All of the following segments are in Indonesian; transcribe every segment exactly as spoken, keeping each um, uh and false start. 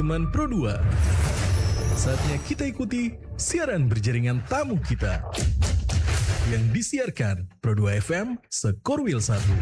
teman Pro dua. Saatnya kita ikuti siaran berjaringan tamu kita yang disiarkan Pro dua F M Sekorwil satu.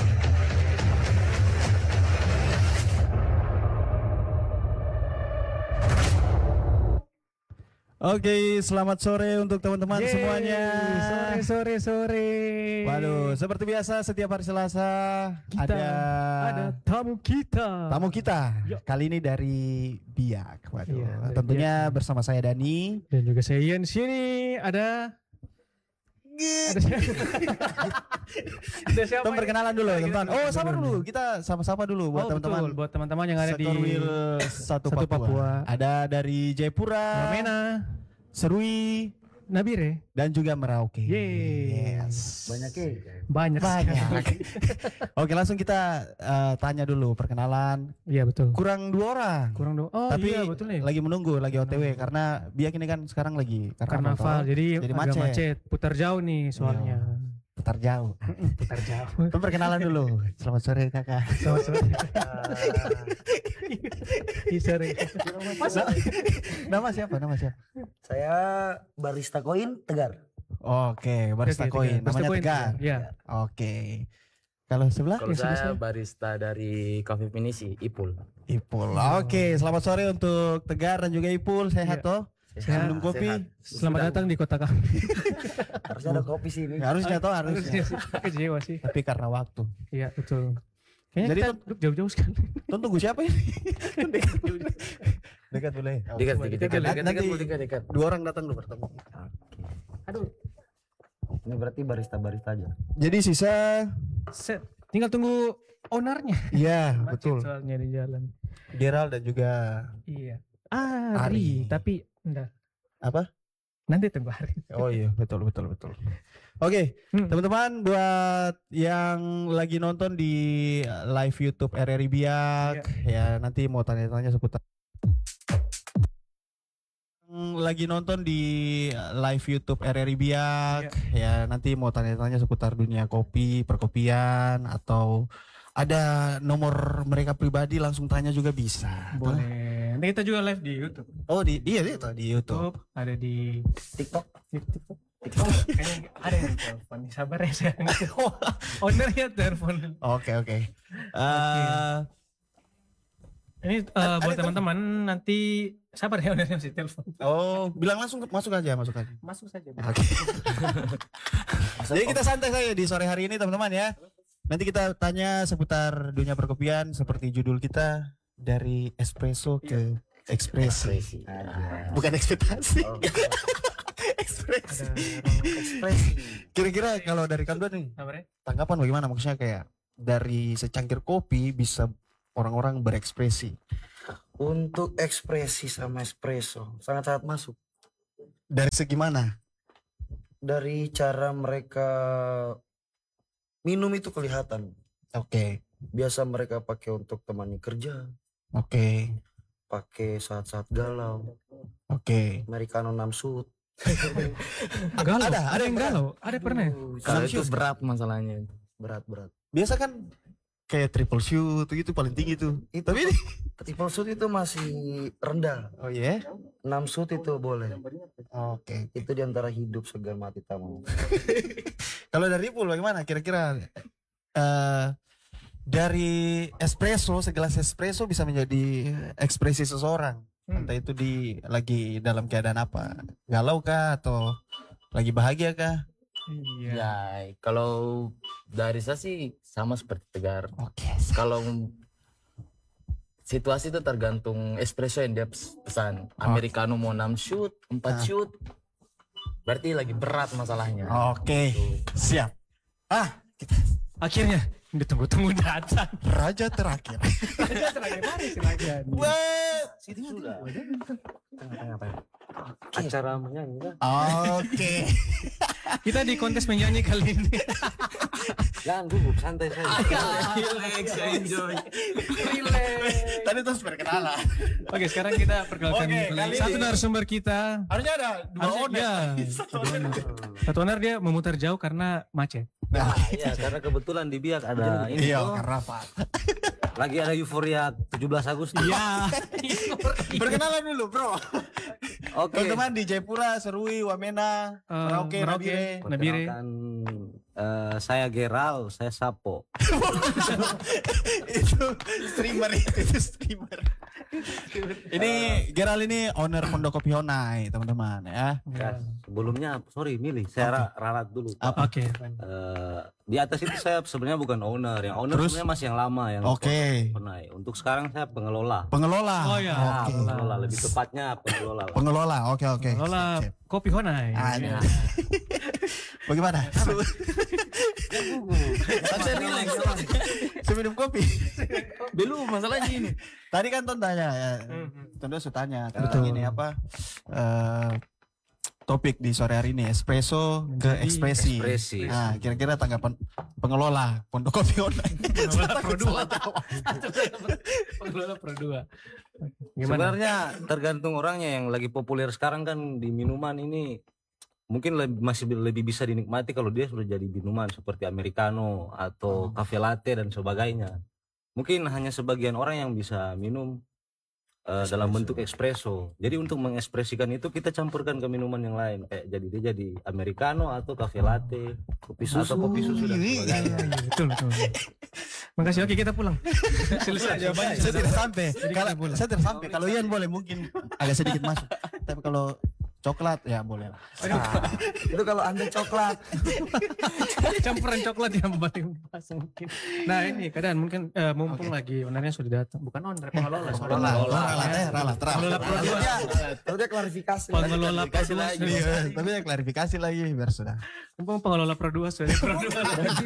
Oke, selamat sore untuk teman-teman Yeay, semuanya. Sore, sore, sore. Waduh, seperti biasa setiap hari Selasa Kita ada ada tamu kita. tamu kita. Yo. Kali ini dari Biak. Waduh, Iya, dari tentunya Biak. bersama saya Dani. Dan juga saya Ian. Sini ada ada siapa? Ada siapa? Tom ini? perkenalan dulu, Nah, kita teman-teman. Oh, perkenalan sabar dulu. dulu. Kita sama-sama dulu buat Oh, teman-teman. betul. Buat teman-teman yang ada di Sekorwil satu, Satu Papua. Papua. Ada dari Jayapura, Wamena, Serui, Nabire. dan juga Merauke. Yeay. Yes. Banyak ya. Banyak. Banyak. sekali. Oke, langsung kita eh, tanya dulu perkenalan. Iya, betul. Kurang dua orang. Kurang dong. Oh, Tapi iya betul nih. lagi menunggu, lagi O T W karena Biak ini kan sekarang lagi Karnaval. toh. Jadi, Jadi agak macet. macet. Putar jauh nih soalnya. Putar jauh. Putar jauh. Tom perkenalan dulu. Selamat sore kakak. Selamat sore. Iya, sore. Nama siapa? Nama siapa? Saya barista koin Tegar. Oke, barista Oke, koin. Tegar. Barista Namanya Koin, Tegar. Iya. Oke. Kalau sebelah? Kalau Ya, sudah saya saya. barista dari Cafe Pinisi, Ipul. Ipul. Oke, selamat sore untuk Tegar dan juga Ipul. Sehat Iya. toh? Sehat, Minum kopi? sehat. Selamat Sudah. datang di kota kami. Harusnya ada kopi sini. Harusnya toh, harusnya. Kecewa sih. Tapi karena waktu. Iya, betul. Kayaknya Jadi kita tuh- duduk jauh-jauh sekali. Ton tunggu siapa ini? dekat, dekat boleh. Dekat, coba dekat, dekat, dekat, dekat, nanti- dekat, dekat, dekat. Dua orang datang dulu bertemu. Aduh. Ini berarti barista-barista aja. Jadi sisa, Set. Tinggal tunggu ownernya. iya Macet betul. soalnya di jalan. Gerald dan juga Iya. Ah, Ari. Ari. Tapi enggak. apa? Nanti tunggu Ari. Oh iya betul betul betul. Oke Hmm. teman-teman, buat yang lagi nonton di live YouTube R R I Biak ya, nanti mau tanya-tanya seputar yang lagi nonton di live YouTube R R I Biak ya, nanti mau tanya-tanya seputar dunia kopi, perkopian, atau ada nomor mereka pribadi langsung tanya juga bisa. Boleh. Nanti kita juga live di YouTube. Oh di iya itu di YouTube. YouTube ada di TikTok. TikTok. TikTok. Kayaknya ada yang telepon. Sabar ya saya. Ownernya telepon. Oke oke. Eh, Ini eh, buat teman-teman nanti sabar ya ownernya masih telepon. Oh, bilang langsung masuk aja, masuk aja. Masuk saja. Oke. Jadi kita santai saja di sore hari ini teman-teman ya. Nanti kita tanya seputar dunia perkopian seperti judul kita, dari espresso ke ekspresi. Bukan ekspektasi. Oh, Ekspresi. ekspresi. Kira-kira kalau dari kalian nih, Sabar ya. tanggapan bagaimana? Maksudnya kayak dari secangkir kopi bisa orang-orang berekspresi. Untuk ekspresi sama espresso sangat-sangat masuk. Dari segi mana? Dari cara mereka minum itu kelihatan. Oke. Biasa mereka pakai untuk temani kerja, Oke. pakai saat-saat galau. Oke. Americano enam sud. Galau. Ada, ada yang yang galau. Ada pernah. ya? Kalau Enam itu shoot. berat masalahnya. Berat-berat. Biasa kan kayak triple shoot gitu paling tinggi tuh. Itu Tapi ini triple shoot itu masih rendah. oh iya. enam shoot itu boleh. Oke. Itu diantara hidup segar mati tamu. Kalau dari Ipul bagaimana kira-kira eh dari espresso, segelas espresso bisa menjadi ekspresi seseorang. Hmm. Entah itu di lagi dalam keadaan apa? Galau kah atau lagi bahagia kah? Iya. Ya, kalau dari saya sih sama seperti Tegar. Oke. Kalau situasi itu tergantung espresso yang dia pes- pesan. Americano mau enam shoot, empat Ah. shoot. Berarti lagi berat masalahnya. Oke. Siap. Ah, kita Akhirnya ditunggu-tunggu datang. raja terakhir. Raja terakhir mari silakan. Wah, Situ sudah. Tengah-tengah Pak. acara menyanyi kan. Oke. Kita di kontes menyanyi kali ini. Jangan gugup, santai saja. Relax, enjoy. Tadi terus perkenalan. Oke, sekarang kita perkenalkan Oke, kali satu ini- narasumber kita. Harusnya ada dua Harusnya owner. dia. Satu owner dia memutar jauh karena macet. Nah, Iya, karena kebetulan di Biak ada ini iya, tuh, karena apa? lagi ada euforia tujuh belas Agustus. Iya. Perkenalan dulu, Bro. Oke. Teman-teman di Jayapura, Serui, Wamena, Eh, Merauke, Merauke. Nabire. Nabire. Perkenalkan, eh, saya Geral, saya Sapo. Itu streamer itu, itu streamer. Ini Geral ini owner Pondok Kopi Honai, teman-teman ya. Ya, sebelumnya sorry milih, saya ra- ralat dulu. Apa? Oke. Eh, di atas itu saya sebenarnya bukan owner, yang owner Terus? sebenarnya masih yang lama yang Oke. Honai. Untuk sekarang saya pengelola. Pengelola. Oh, iya. Ah, Oke. pengelola lebih tepatnya pengelola. lah. Pengelola. Oke, oke. Lola Sip, sip. Kopi Honai. Ah, Iya. Bagaimana? Santai, relax. Saya minum kopi. Belum masalahnya ini. Tadi kan Ton tanya ya. Mhm. Ton sudah tanya tentang Betul. ini apa? eh, topik di sore hari ini espresso ke Menjadi ekspresi. Ekspresi. Nah, kira-kira tanggapan pengelola Pondok Kopi Online. Pengelola Pro dua. Pengelola Pro dua. Gimana? Sebenarnya tergantung orangnya, yang lagi populer sekarang kan di minuman ini mungkin lebih, masih bi- lebih bisa dinikmati kalau dia sudah jadi minuman seperti americano atau cafe latte dan sebagainya. Mungkin hanya sebagian orang yang bisa minum eh, dalam bentuk espresso. Jadi untuk mengekspresikan itu kita campurkan ke minuman yang lain, kayak jadi dia jadi americano atau cafe latte, kopi susu, atau kopi susu dan Wih. sebagainya. Iya, betul, betul. Makasih, oke kita pulang. Selesai jawabannya. Saya tidak sampai. Jadi Kalau kita pulang. saya tidak sampai. Kalau Ian boleh mungkin agak sedikit masuk. Tapi kalau coklat ya boleh lah. Ah, itu kalau anda coklat. Campuran coklat yang paling pas mungkin. Nah ini keadaan mungkin eh, mumpung lagi ownernya sudah datang. Bukan owner, pengelola. sorry. Ralat, Pengelola, ralat, ya. eh, ralat, Pengelola Pro dua. Tahu dia klarifikasi. Pengelola Pro dua. Iya, tapi ya klarifikasi lagi biar sudah. Mumpung pengelola Pro dua sudah Pro dua.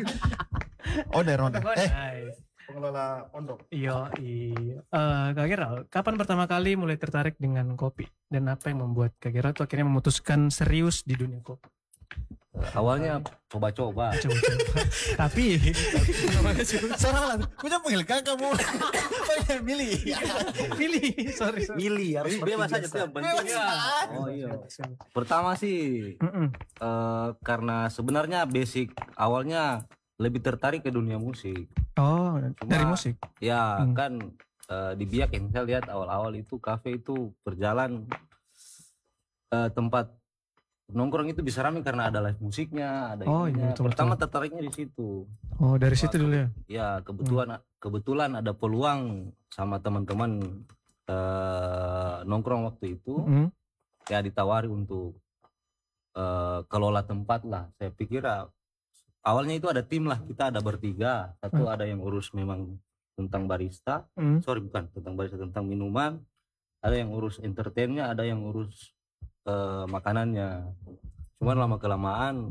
Owner, owner. Eh, Hai. pengelola pondok. Iya, iya. Eh, Kak Geral, kapan pertama kali mulai tertarik dengan kopi? Dan apa yang membuat Kak Geral tuh akhirnya memutuskan serius di dunia kopi? Awalnya coba-coba. Coba-coba. Tapi, Salah, aku jangan panggil kakak bu. Panggil milih. pilih. Sorry, sorry. Milih harus bebas aja tuh yang penting. Oh iya. Pertama sih Mm-mm. eh, karena sebenarnya basic awalnya lebih tertarik ke dunia musik. Oh, dari Cuma- musik. Ya Hmm. kan eh, di Biak yang saya lihat awal-awal itu kafe itu berjalan eh, tempat nongkrong itu bisa ramai karena ada live musiknya, ada Oh, ininya. iya, betul, Pertama tertariknya di situ. Oh, dari situ dulu ya. Ya kebetulan kebetulan ada peluang sama teman-teman eh, nongkrong waktu itu. Mm. Ya ditawari untuk eh, kelola tempat lah. Saya pikir ah, awalnya itu ada tim lah, kita ada bertiga. Satu ada yang urus memang tentang barista, Mm. sorry bukan tentang barista, tentang minuman. Ada yang urus entertainnya, ada yang urus eh, makanannya. Cuman lama kelamaan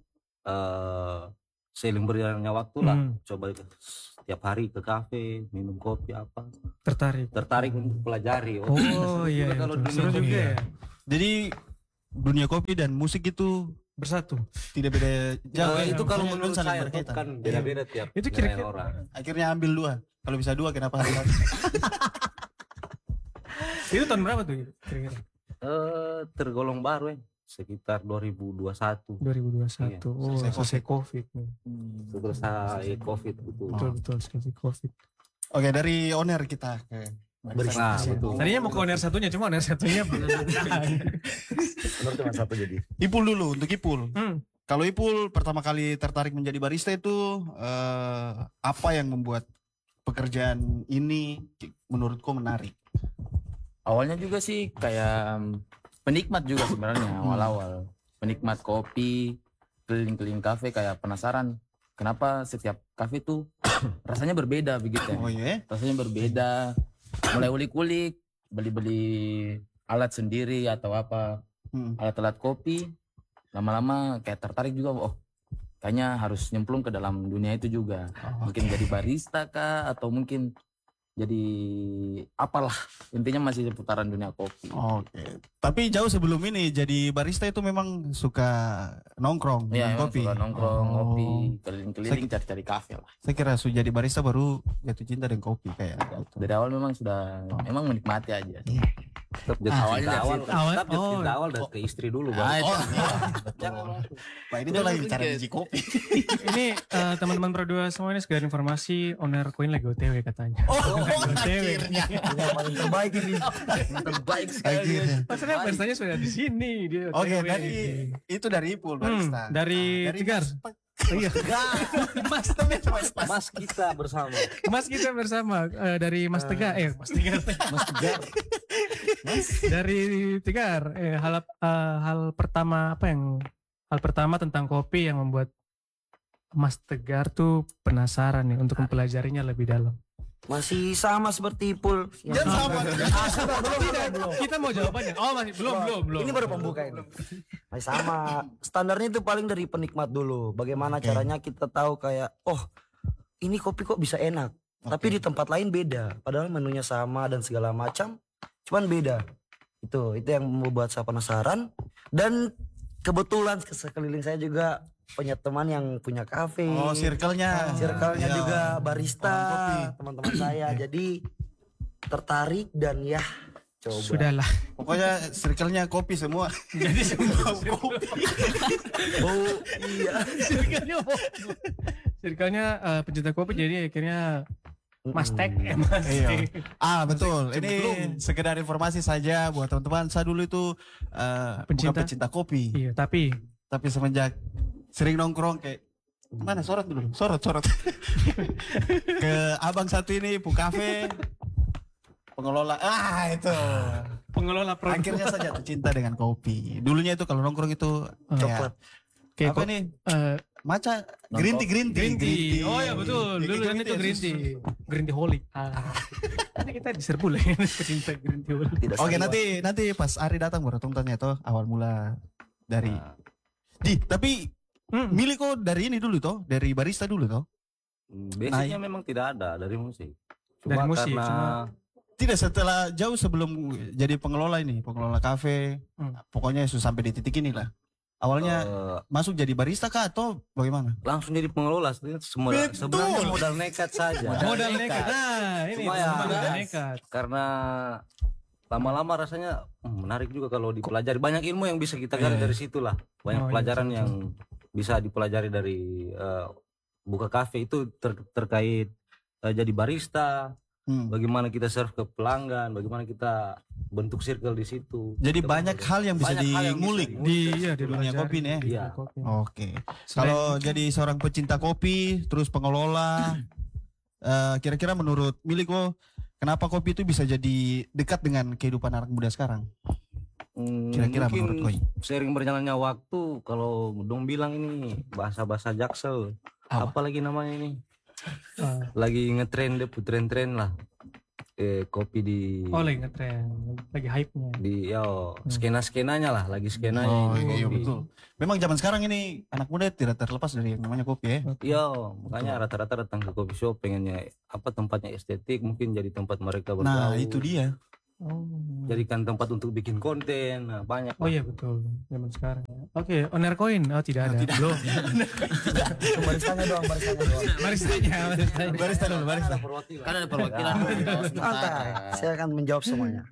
eh seiring berjalannya waktu lah, Mm. coba ke- setiap hari ke kafe minum kopi apa, Tertarik. tertarik untuk pelajari. Oh iya, iya Kalau betul. dunia Seru juga kopi ya. Jadi dunia kopi dan musik itu Bersatu. tidak beda jauh. Eh, ya. itu kalau Maksudnya menurut saling saya berkaitan. kan beda-beda tiap Itu nilai kira-kira- orang. Akhirnya ambil dua. Kalau bisa dua kenapa harus satu? Itu tahun berapa tuh kira-kira? Eh tergolong baru ya, sekitar dua ribu dua puluh satu. dua ribu dua puluh satu. Oh, Selesai selesai Covid nih. Selesai Covid gitu. Betul betul selesai Covid. Oke, dari owner kita ke Nah, betul. Tadinya mau ke owner satunya, cuma owner satunya belum. Benar cuma satu jadi. Ipul dulu untuk Ipul. Hmm. Kalau Ipul pertama kali tertarik menjadi barista itu eh, apa yang membuat pekerjaan ini menurutku menarik? Awalnya juga sih kayak mm, penikmat juga sebenarnya awal-awal. Penikmat kopi, keliling-keliling kafe kayak penasaran kenapa setiap kafe tuh rasanya berbeda begitu. Oh iya. Rasanya berbeda. Mulai ulik-ulik, beli-beli alat sendiri atau apa, Hmm. alat-alat kopi. Lama-lama kayak tertarik juga, oh kayaknya harus nyemplung ke dalam dunia itu juga. Mungkin jadi barista kah atau mungkin jadi apalah, intinya masih seputaran dunia kopi. Oke. Tapi jauh sebelum ini jadi barista itu memang suka nongkrong Iya, minum emang kopi. suka nongkrong, Oh. ngopi, keliling-keliling cari-cari kafe lah. Saya kira sudah jadi barista baru jatuh cinta dengan kopi kayak gitu. Dari awal memang sudah, memang menikmati aja. Tetap jatuh Awalnya cinta dari awal, situ. Awal- tetap jatuh oh. cinta awal dari ke istri dulu Ah, bang. itu. Jangan langsung. Pak ini tuh lagi bicara biji kopi. Ini eh, teman-teman Pro dua semua ini sekedar informasi, owner Koin lagi O T W katanya. Oh, akhirnya. Ini yang paling terbaik ini. Terbaik sekali. Akhirnya. Maksudnya baristanya sudah di sini dia. O T W. Oke, dari itu dari Ipul barista. Hmm, dari Nah, Tegar. Oh, iya. Mas temen Mas kita bersama. Mas kita bersama eh, dari Mas Tegar eh Mas Tegar Mas Tegar. dari Tegar eh, hal eh, hal pertama apa yang hal pertama tentang kopi yang membuat Mas Tegar tuh penasaran nih untuk mempelajarinya lebih dalam. Masih sama seperti Ipul. Yang Jangan sama. Ah, sudah, belum, belum, belum. Kita mau jawabannya. Oh masih belum belum belum. Ini baru pembuka ini. Masih sama. Standarnya itu paling dari penikmat dulu. Bagaimana Oke. caranya kita tahu kayak, oh ini kopi kok bisa enak. Tapi di tempat lain beda. Padahal menunya sama dan segala macam. Cuman beda. Itu itu yang membuat saya penasaran. Dan kebetulan sekeliling saya juga punya teman yang punya kafe. Oh, circle-nya. Circle-nya Iya. juga Orang barista, kopi. teman-teman saya. Jadi tertarik dan ya coba. Sudahlah. Pokoknya circle-nya kopi semua. Jadi semua kopi. Oh iya. circle-nya circle-nya eh, pencinta kopi jadi akhirnya Mas Tek eh, Mas Iya. Tek. Ah betul. Ini sekedar informasi saja buat teman-teman. Saya dulu itu eh, bukan Pencinta? pecinta kopi, Iya, tapi tapi semenjak sering nongkrong kayak mana sorot dulu, sorot sorot ke abang satu ini Pu Cafe pengelola ah itu pengelola produk akhirnya saya jatuh cinta dengan kopi. Dulunya itu kalau nongkrong itu Coklat. kayak apa kok nih eh, maca green tea green tea green tea. Oh ya Kayak betul. Dulu kan gitu itu ya, green sus. tea. Green tea holic. Ah. Nanti kita diserbu lah ya pecinta green tea holic. Tidak Oke salah. nanti nanti pas Ari datang baru tanya toh awal mula dari Nah, di tapi Hmm. milih kok dari ini dulu toh dari barista dulu toh basicnya memang tidak ada dari musik. Dari Cuma musik, karena cuma- tidak setelah jauh sebelum jadi pengelola ini pengelola kafe Hmm. pokoknya sudah sampai di titik ini lah awalnya eh, masuk jadi barista kah atau bagaimana langsung jadi pengelola sebenarnya semua Betul. sebenarnya modal nekat saja. Modal nekat. Nah, ini Cuma ya- modal nekat. Karena lama-lama rasanya hmm, menarik juga kalau dipelajari, banyak ilmu yang bisa kita gali Iya. dari situ lah, banyak Oh, iya, pelajaran betul, yang bisa dipelajari dari eh, buka kafe itu ter- terkait eh, jadi barista, Hmm. bagaimana kita serve ke pelanggan, bagaimana kita bentuk circle di situ. jadi Kita banyak bentuk- hal yang bisa banyak hal yang bisa dimulik dimulik. Di iya di dunia kopi nih ya? Di Iya. kopi. oke Selain- kalau jadi seorang pecinta kopi terus pengelola eh, kira-kira menurut Miliko kenapa kopi itu bisa jadi dekat dengan kehidupan anak muda sekarang Hmm, kira-kira mungkin menurut Koi sering berjalannya waktu, kalau dong bilang ini bahasa-bahasa jaksel, Apa? apa lagi namanya ini? Ah. Lagi ngetren deh, tren-tren lah. Eh, kopi di Oh lagi ngetren, lagi hype-nya. di yo skena-skenanya lah, lagi skenanya oh ini iya kopi. betul memang zaman sekarang ini anak muda tidak terlepas dari yang namanya kopi ya Yo, makanya rata-rata datang ke coffee shop pengennya apa tempatnya estetik, mungkin jadi tempat mereka bergaul. nah itu dia Oh. Jadikan tempat untuk bikin konten, nah, banyak. Oh iya betul, zaman sekarang ya. Oke, owner koin. Oh tidak ada. Belum. Baristanya doang, baristanya doang. Baristanya, baristanya. barista dulu barista Kan ada perwakilan. Santai, saya akan menjawab semuanya.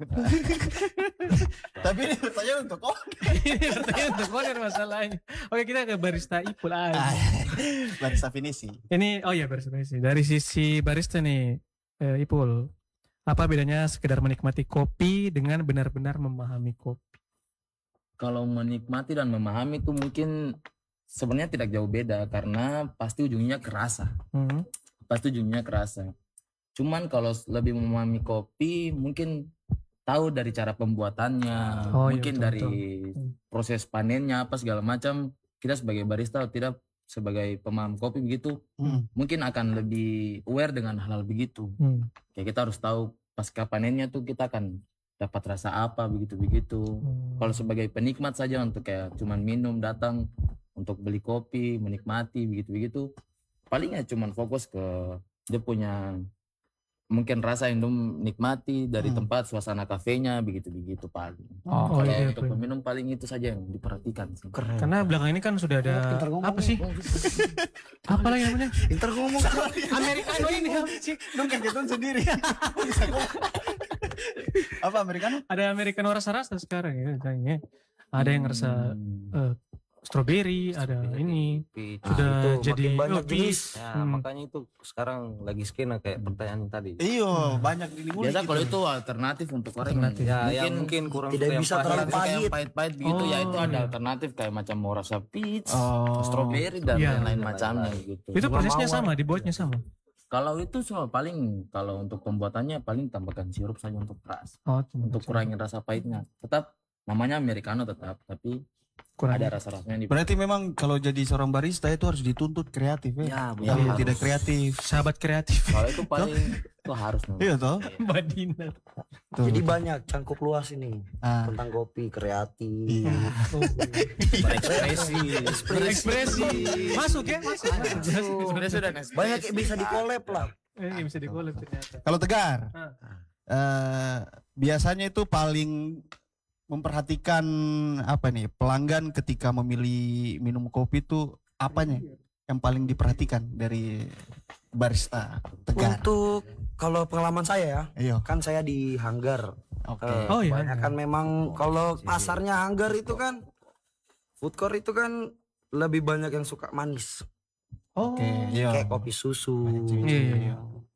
tapi ini pertanyaan untuk kau Ini pertanyaan untuk owner masalahnya. Oke, kita ke barista Ipul aja. barista finisi Ini oh iya barista barista. Dari sisi barista nih eh, Ipul, apa bedanya sekedar menikmati kopi dengan benar-benar memahami kopi? Kalau menikmati dan memahami itu mungkin sebenarnya tidak jauh beda karena pasti ujungnya kerasa. Hmm. Pasti ujungnya kerasa. Cuman kalau lebih memahami kopi mungkin tahu dari cara pembuatannya, Oh, iya, mungkin betul, dari betul. proses panennya apa segala macam. Kita sebagai barista atau tidak sebagai pemaham kopi begitu, Hmm. mungkin akan lebih aware dengan hal-hal begitu. Hmm. Kayak kita harus tahu pasca panennya tuh kita akan dapat rasa apa begitu-begitu. Hmm. Kalau sebagai penikmat saja untuk kayak cuman minum datang untuk beli kopi menikmati begitu-begitu, palingnya cuman fokus ke dia punya mungkin rasa yang dong nikmati dari Hmm. tempat suasana kafenya begitu-begitu paling. Oh, Kalau iya, untuk iya. peminum paling itu saja yang diperhatikan sih. Keren. Karena belakang ini kan sudah ada Pintar ngomong apa nih. sih? Apa lagi namanya? Pintar ngomong. Americano ini apa sih? Dong kagetan sendiri. Apa Americano? Ada Americano rasa-rasa sekarang ya kayaknya. Ada yang rasa Hmm. eh, strawberry, ada ini. Peach. Nah, Sudah itu jadi makin banyak oh, peach. jenis. Ya, Hmm. makanya itu sekarang lagi skena kayak pertanyaan tadi. Iyo, banyak ini Biasa kalau itu alternatif untuk orang yang Alternatif. Ya, mungkin yang mungkin kurang tidak suka yang bisa pahit. terlalu alternatif kayak pahit. yang pahit-pahit begitu ya itu Oh, ada iya. alternatif kayak macam mau rasa peach, Oh. strawberry dan Iya. lain-lain macamnya gitu. Itu prosesnya Mawar. sama, dibuatnya sama. Kalau itu semua paling kalau untuk pembuatannya paling tambahkan sirup saja untuk keras, Oh, cuma untuk kurangin rasa pahitnya. Tetap namanya americano tetap, tapi kurang. ada rasa-rasanya di Berarti memang kalau jadi seorang barista itu harus dituntut kreatif ya. Ya, Kalau harus. tidak kreatif. Sahabat kreatif. Kalau itu paling itu harus memang. Iya toh. Mbak Dina. Tuh. Jadi banyak cangkup luas ini Ah. tentang kopi kreatif. Iya. berekspresi. Berekspresi. Masuk ya, masuk. Sudah sudah Banyak yang bisa di collab lah. Eh, bisa di-collab ternyata. Kalau Tegar, Ah. eh, biasanya itu paling memperhatikan apa nih pelanggan ketika memilih minum kopi itu apanya yang paling diperhatikan dari barista Tegar? Untuk kalau pengalaman saya ya, Iya. kan saya di Hanggar. Oke. Eh, Oh, iya, Banyak kan memang kalau pasarnya Hanggar itu kan food court itu kan lebih banyak yang suka manis. Oh. Oke, iya. Kayak kopi susu. Iya, iya, iya.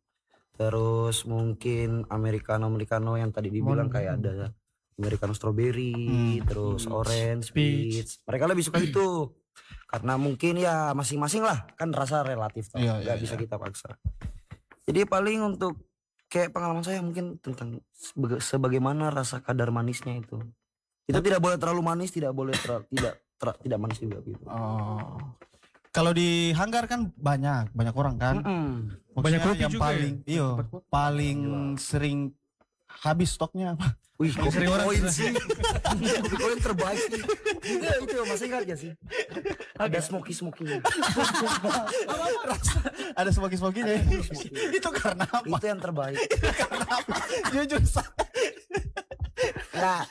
Terus mungkin americano americano yang tadi dibilang Mon- kayak ada americano strawberry, Hmm. terus orange, Peach. peach. Mereka lebih suka itu. Karena mungkin ya masing-masing lah, kan rasa relatif toh. Iya, Nggak iya, bisa iya. kita paksa. Jadi paling untuk kayak pengalaman saya mungkin tentang sebe- sebagaimana rasa kadar manisnya itu. Itu tidak boleh terlalu manis, tidak boleh terlalu tidak ter- tidak manis juga gitu. Oh. Kalau di Hanggar kan banyak, banyak orang kan. Mm-mm. Maksudnya Banyak kopi yang juga ya? paling, iya, Tempat kopi. paling sering habis stoknya apa? Wih, kopi sering orang koin sudah. sih. Kopi koin terbaik sih. Juga itu masih ingat gak sih? Ada smoky smoky. Ada smoky-smokynya. Itu karena apa? Itu yang terbaik. Karena apa? Jujur sa- Nah,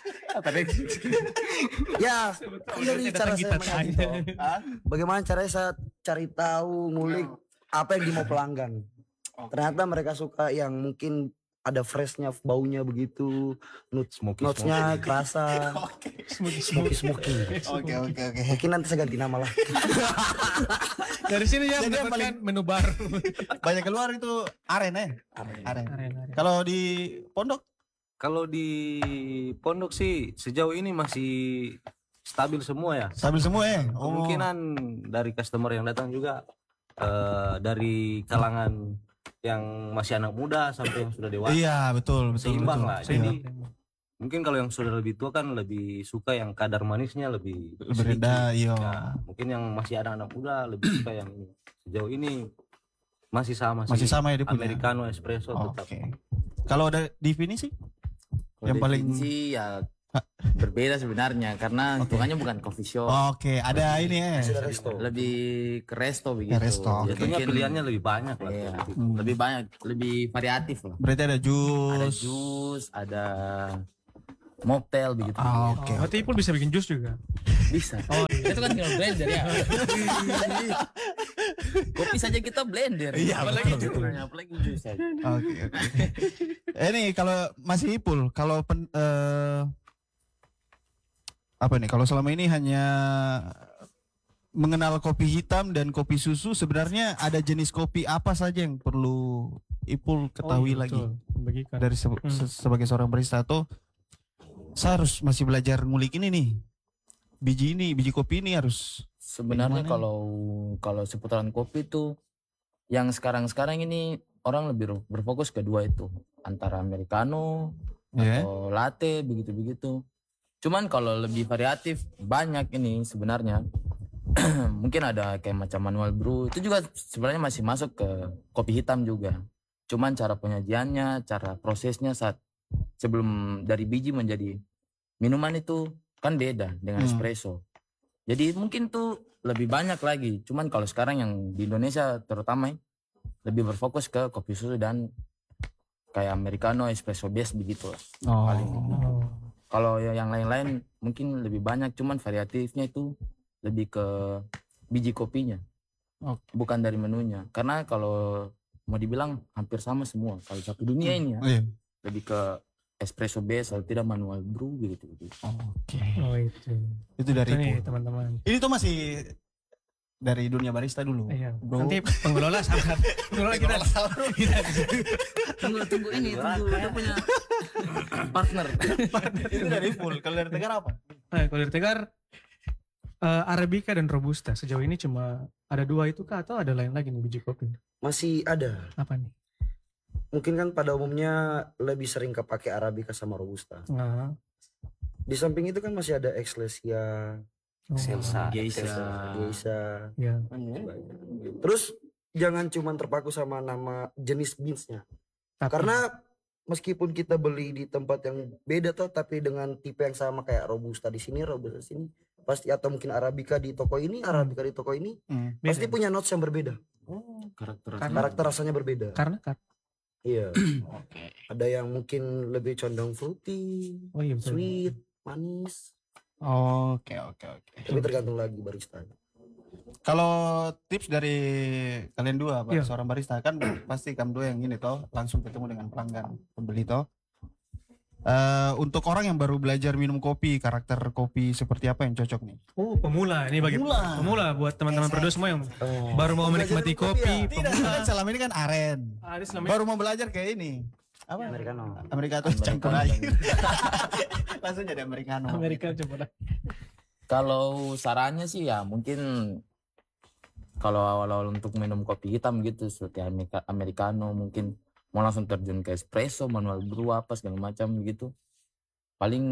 ya kan dari cara saya menyaji toh. Bagaimana caranya saya cari tahu, ngulik apa yang dimau pelanggan. Ternyata mereka suka yang mungkin ada freshnya, baunya begitu, notes Smoky, notesnya kerasa, smoky smoky. Oke, oke, oke. Mungkin nanti saya ganti nama lah. Dari sini ya Jadi yang mendapatkan menu baru. Banyak keluar itu aren ya. Aren. Aren, aren. Kalau di pondok Kalau di pondok sih sejauh ini masih stabil semua ya. stabil semua ya. Oh. Kemungkinan dari customer yang datang juga eh, dari kalangan yang masih anak muda sampai yang sudah dewasa. Iya, betul, betul. Seimbang betul. lah. Iya. Jadi mungkin kalau yang sudah lebih tua kan lebih suka yang kadar manisnya lebih berbeda, iya. Ya, mungkin yang masih ada anak muda lebih suka yang ini. Sejauh ini masih sama Masih sih. sama ya dia punya. Americano espresso Oke. tetap. Kalau ada definisi? Yang paling- sih ya berbeda sebenarnya karena hitungannya bukan coffee shop. Oke, ada ini ya. Sudah resto. Lebih ke resto begitu. resto, oke. Jatuhnya Mungkin- pilihannya lebih banyak lah. Iya, Hmm. lebih banyak, lebih variatif lah. Berarti ada jus. Ada jus, ada mocktail begitu. Ah, oke. Oh, berarti Ipul bisa bikin jus juga. Bisa. Oh, itu kan tinggal blender ya. Kopi saja kita blender. Iya, apalagi betul, jus. Apalagi jus saja. Oke, oke. Ini kalau masih Ipul, kalau pen, eh, apa nih? Kalau selama ini hanya mengenal kopi hitam dan kopi susu, sebenarnya ada jenis kopi apa saja yang perlu Ipul ketahui Oh, lagi betul. Bagikan. dari se- Hmm. se- sebagai seorang barista, atau saya harus masih belajar ngulik ini nih, biji ini, biji kopi ini harus Sebenarnya Gimana? kalau kalau seputaran kopi itu yang sekarang-sekarang ini orang lebih berfokus kedua itu antara americano ya. atau latte begitu-begitu. Cuman kalau lebih variatif banyak ini sebenarnya. Mungkin ada kayak macam manual brew itu juga sebenarnya masih masuk ke kopi hitam juga. Cuman cara penyajiannya, cara prosesnya saat sebelum dari biji menjadi minuman itu kan beda dengan Hmm. espresso. Jadi mungkin tuh lebih banyak lagi. Cuman kalau sekarang yang di Indonesia terutama ya, lebih berfokus ke kopi susu dan kayak americano, espresso base begitu lah. Oh. Paling gitu. Oh. Kalau yang lain-lain mungkin lebih banyak, cuman variatifnya itu lebih ke biji kopinya, Oke. bukan dari menunya. Karena kalau mau dibilang hampir sama semua. Kalau satu dunia ini ya, Oh, iya. lebih ke espresso base atau tidak manual brew gitu. gitu. Oke. Oh itu. Itu dari Itu nih Ipul. teman-teman. Ini tuh masih dari dunia barista dulu. Iya. Bro. Nanti pengelola sama pengelola kita. kita Tunggu, tunggu ini, tunggu dia punya partner. Itu dari Ipul. Kalau dari Tegar apa? Nah, kalau dari Tegar eh, Arabica dan Robusta sejauh ini cuma ada dua itu kah atau ada lain lagi nih biji kopi? Masih ada. Apa nih? Mungkin kan pada umumnya lebih sering kepake Arabica sama Robusta. Nah, Di samping itu kan masih ada Excelsia, oh, Excelsa, Geisha. Geisha. ya. Terus jangan cuman terpaku sama nama jenis beansnya. Tapi, Karena meskipun kita beli di tempat yang beda tuh, tapi dengan tipe yang sama kayak Robusta di sini, Robusta di sini, pasti atau mungkin Arabica di toko ini, Arabica di toko ini, Hmm. beda. pasti punya notes yang berbeda. Karakter. Karena- Karakter rasanya berbeda. karena kan. Iya. Oke. Ada yang mungkin lebih condong fruity, Oh iya betul. sweet, manis. Oke, oke, oke. Tapi tergantung lagi barista. Kalau tips dari kalian dua, Pak, Iya. seorang barista kan pasti kamu dua yang ini toh langsung ketemu dengan pelanggan, pembeli toh. Eh, untuk orang yang baru belajar minum kopi, karakter kopi seperti apa yang cocok nih? Oh pemula ini bagi Pemula. pemula, buat teman-teman berdua semua yang Oh. baru mau Belajar menikmati minum kopi kopi. ya? Tidak, Pemula. kan selama ini kan aren. Ah, ini selama Baru mau belajar kayak ini. Apa? Americano. Amerika tuh campur aja. Langsung jadi americano. Amerika coba lah. Kalau sarannya sih ya mungkin kalau awal-awal untuk minum kopi hitam gitu seperti Amerika- americano, mungkin mau langsung terjun ke espresso, manual brew apa segala macam gitu. Paling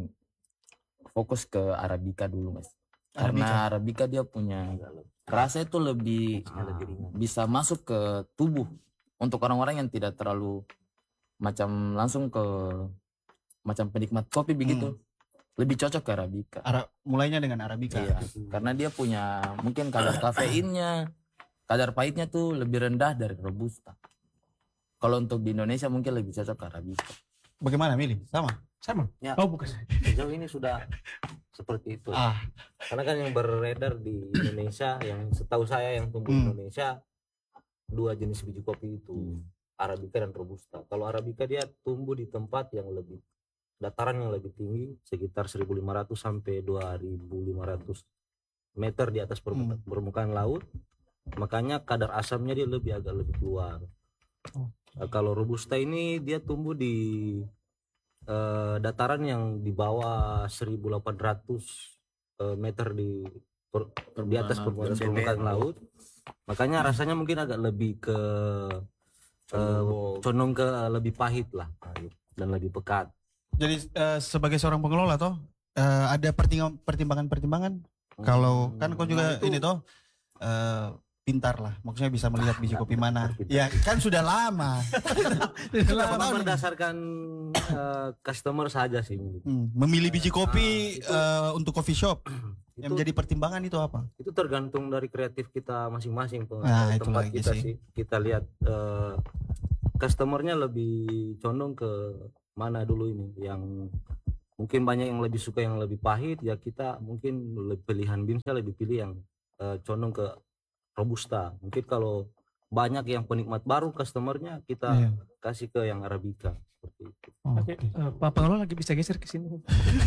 fokus ke Arabica dulu Mas. Karena Arabica dia punya rasa itu lebih bisa masuk ke tubuh untuk orang-orang yang tidak terlalu macam langsung ke macam penikmat kopi begitu. Lebih cocok ke Arabica. Ara- mulainya dengan Arabica. Iya, karena dia punya mungkin kadar kafeinnya, kadar pahitnya tuh lebih rendah dari Robusta. Kalau untuk di Indonesia mungkin lebih cocok ke Arabica. Bagaimana milih? Sama? Sama? Ya. Oh bukan. Sejauh ini sudah seperti itu. Ah. Karena kan yang beredar di Indonesia, yang setahu saya yang tumbuh di Hmm. Indonesia dua jenis biji kopi itu, Arabica dan Robusta. Kalau Arabica dia tumbuh di tempat yang lebih dataran yang lebih tinggi, sekitar seribu lima ratus sampai dua ribu lima ratus meter di atas permukaan, permukaan laut. Makanya kadar asamnya dia lebih agak lebih keluar. Nah, kalau Robusta ini dia tumbuh di eh, dataran yang di bawah seribu delapan ratus eh, meter di per- di atas permukaan, permukaan laut. Makanya rasanya mungkin agak lebih ke eh, condong ke lebih pahit lah dan lebih pekat. Jadi eh, sebagai seorang pengelola toh eh, ada pertimbangan- pertimbangan-pertimbangan. Kalau kan kau juga Nah, itu- ini toh eh, pintar lah, maksudnya bisa melihat biji kopi mana. Ya kan sudah lama. Sudah Memang tahu nih. berdasarkan eh, customer saja sih. Hmm, memilih biji kopi Nah, itu- eh, untuk coffee shop yang Itu, menjadi pertimbangan itu apa? itu tergantung dari kreatif kita masing-masing tuh. Nah, Eh, itu tempat lagi kita sih. sih. Kita lihat eh, customernya lebih condong ke mana dulu ini yang mungkin banyak yang lebih suka yang lebih pahit, ya kita mungkin lebih pilihan beansnya lebih pilih yang eh, condong ke Robusta. Mungkin kalau banyak yang penikmat baru customernya kita Iya. kasih ke yang Arabica seperti itu. Oke, eh, Pak Pengelola lagi bisa geser ke sini.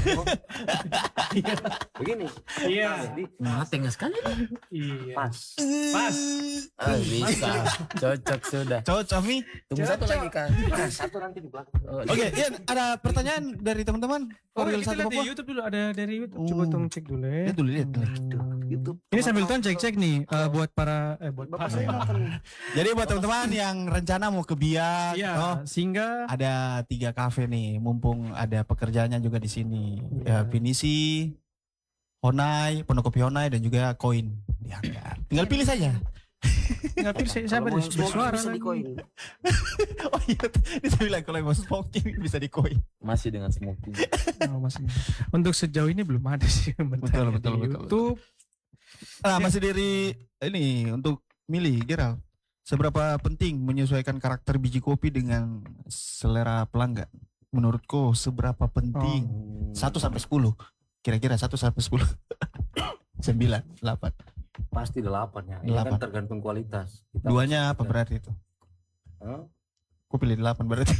Begini. Iya. Jadi Nah, tengah sekali. Iya. pas. Pas. Ah, bisa. Cocok sudah. Cocok nih. Tunggu satu lagi kan. Satu nanti di belakang. Oh, Oke, iya ada pertanyaan dari teman-teman. Oh, Korwil kita satu lihat di Papua. YouTube dulu, ada dari YouTube. Coba Oh. tolong cek dulu ya. Lihat dulu, lihat. Hmm. YouTube. Ini sambil tuan cek-cek nih eh, buat para eh buat Bapak para- saya nonton. Jadi buat teman-teman yang rencana mau ke Biak, Iya, toh, sehingga ada tiga kafe nih, mumpung ada pekerjaannya juga di sini. Ya, Iya. Pinisi, Honai, Pondok Kopi Honai dan juga Koin diangkat. Tinggal pilih saja. nggak pilih si- siapa Kalau mau deh yang smoking bersuara bisa di lagi. koin. Oh iya, dia bilang kalau mau smoking bisa di Koin. masih dengan smoking. Oh, masih. Untuk sejauh ini belum ada sih yang Betul, bertanya betul, di betul, YouTube. Nah, masih dari ini untuk milih Geral. seberapa penting menyesuaikan karakter biji kopi dengan selera pelanggan? Menurutku seberapa penting? Hmm, Satu sampai sepuluh. Kira-kira satu sampai sepuluh. Sembilan, delapan. pasti delapan ya. Ini kan Delapan. tergantung kualitas. Kita Duanya apa kita- berarti itu? Hah? Kok pilih delapan berarti?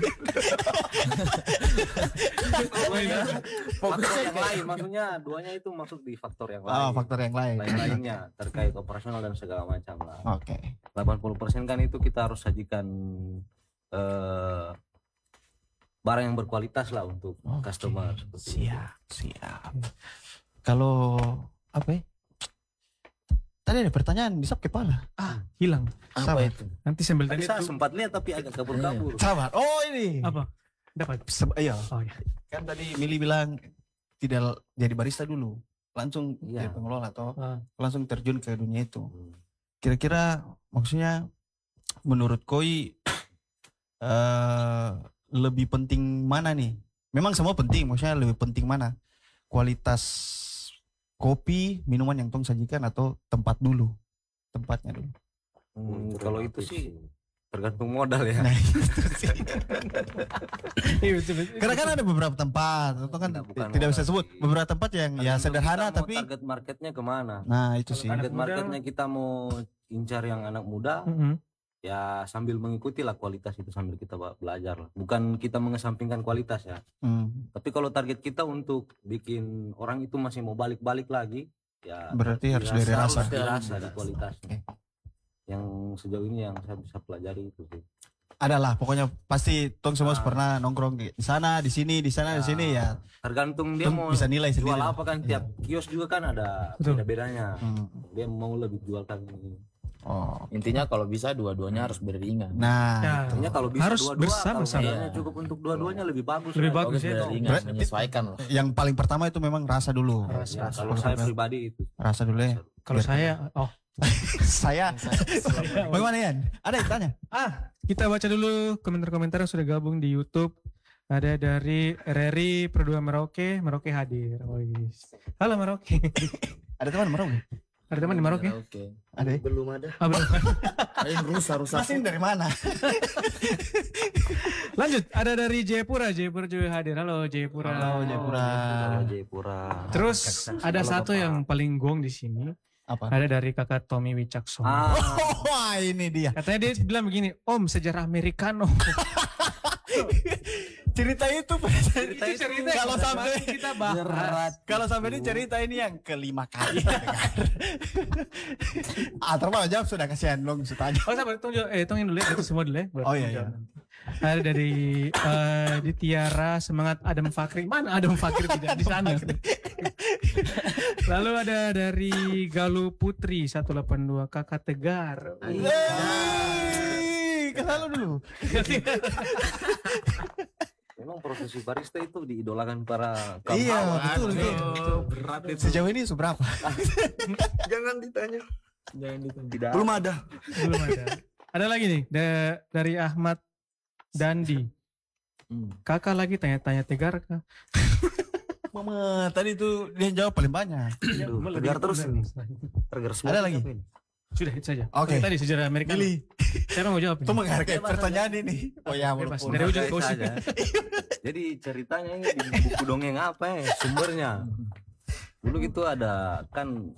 Faktor yang lain, maksudnya duanya itu masuk di faktor yang lain. Oh, faktor yang lain. Lain-lainnya terkait operasional dan segala macam lah. Oke. delapan puluh persen kan itu kita harus sajikan eh, barang yang berkualitas lah untuk Oke, customer seperti itu. Siap, siap. Kalau apa ya? Tadi ada pertanyaan di sap kepala. Ah, hilang. Apa Sabar. itu? Nanti sambil Tadi tadi saya itu sempat lihat tapi agak kabur-kabur. Sabar. Oh ini. apa? Dapat. Seb- iya. Oh ya. Kan tadi Mili bilang tidak jadi barista dulu, langsung Iya. jadi pengelola atau Ah. langsung terjun ke dunia itu. Hmm. Kira-kira maksudnya menurut Koi eh lebih penting mana nih? Memang semua penting, maksudnya lebih penting mana? Kualitas kopi, minuman yang tong sajikan atau tempat dulu? Tempatnya dulu. Hmm, kalau itu sih tergantung modal ya. Nah, Iya betul betul. karena kan ada beberapa tempat, atau kan Nah, bukan tidak bisa modal sebut sih. beberapa tempat yang ya Tergantung sederhana kita mau tapi target marketnya kemana. nah itu Kalau sih. anak Target muda- marketnya kita mau incar yang anak muda, Mm-mm. ya sambil mengikuti lah kualitas itu sambil kita ba- belajar lah. Bukan kita mengesampingkan kualitas ya. Hmm, Tapi kalau target kita untuk bikin orang itu masih mau balik-balik lagi, ya Berarti harus dari dirasa- rasa. harus dirasa di kualitasnya. Oke. Yang sejauh ini yang saya bisa pelajari itu sih. Adalah pokoknya pasti tong semua Ah. pernah nongkrong di sana, di sini, di sana, di sini ya. Tergantung dia Tong mau bisa nilai jual sendiri. apa kan, tiap kios juga kan ada Betul. beda-bedanya. Hmm. Dia mau lebih jualkan ini. Oh. Intinya kalau bisa dua-duanya harus beriringan. Nah, Ya. Artinya kalau bisa Harus dua-dua, bersama-sama. kalau modalnya cukup untuk dua-duanya lebih bagus. Lebih kan? bagus Bagus ya. beriringan, Berarti- menyesuaikan loh. yang paling pertama itu memang rasa dulu. Ya, kalau saya pribadi itu. Rasa dulu ya. Kalau saya, oh Saya. Bagaimana Yan? Ada yang tanya? ah kita baca dulu komentar-komentar yang sudah gabung di YouTube. Ada dari Reri Perdua Merauke, Merauke hadir. Oh, yes. Halo Merauke. Ada teman merong? Ada teman di Merauke? Oke. Ada. ya? Belum ada. Ah, belum. Ayo rusak rusak. Mas ini dari mana? Lanjut, ada dari Jayapura, Jayapura juga hadir. Halo Jayapura. Halo Jayapura. Kalau Jayapura. Terus ada satu yang paling gong di sini. Apa? Ada dari kakak Tommy Wicaksono. Ah, Wah ini dia. Katanya dia bilang begini, Om sejarah Americano. Cerita itu Itu cerita yang kalau kemarin sampai kita bahas. kalau sampai ini cerita ini yang kelima kali. ah terus jawab sudah kasihan long tanya. Oh sabar, tunggu, eh tungguin dulu ya, itu semua dulu ya. Boleh Oh, iya, tunggu iya. nanti. Ada dari eh, di Tiara semangat Adam Fakri. Mana Adam Fakri tidak di sana? Lalu ada dari Galuh Putri seratus delapan puluh dua Kakak Tegar. Hei, kesalahan dulu. memang profesi barista itu diidolakan para kaum Iya, hawa. betul, Aduh, betul. berat itu. Sejauh ini seberapa? Jangan ditanya. Jangan ditanya. Tidak. Belum ada. Belum ada. Ada lagi nih da- dari Ahmad Dandi. Hmm. Kakak lagi tanya-tanya Tegar kah? Mama, tadi itu dia yang jawab paling banyak. Aduh, tegar terus ini. Tegar semua. Ada lagi? Apa ini? Sudah itu saja. Oke. Tadi sejarah Amerika. Pilih. Siapa yang mau jawab? ini? Itu menghargai pertanyaan ini. Oh ya, Bebas. walaupun. Dari ujung ke Guys ujung. aja. Jadi ceritanya ini di buku dongeng apa ya sumbernya? Dulu gitu ada kan